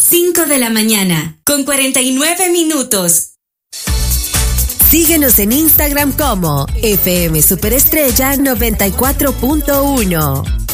5 de la mañana, con 49 minutos. Síguenos en Instagram como FM Superestrella 94.1.